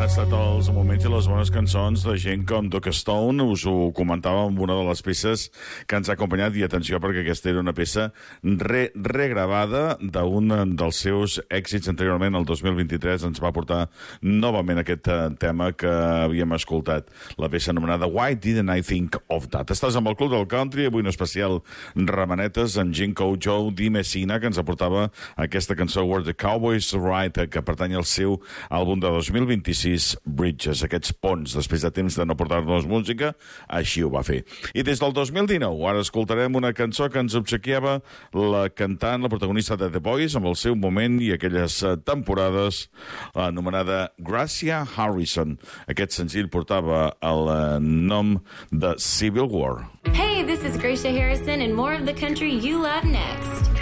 estat els moments i les bones cançons de gent com Duck Stone. Us ho comentava amb una de les peces que ens ha acompanyat, i atenció perquè aquesta era una peça regravada d'un dels seus èxits anteriorment. El 2023 ens va portar novament aquest tema que havíem escoltat, la peça anomenada Why Didn't I Think of That. Estàs amb el Club del Country, avui un especial Ramanetes amb Jinko Joe Di Messina, que ens aportava aquesta cançó Where the Cowboys Ride, que pertany al seu àlbum de 2026, Bridges, aquests ponts. Després de temps de no portar-nos música, així ho va fer. I des del 2019, ara escoltarem una cançó que ens obsequiava la cantant, la protagonista de The Boys, amb el seu moment i aquelles temporades, anomenada Gracia Harrison. Aquest senzill portava el nom de Civil War. Hey, this is Gracia Harrison and more of the country you love next.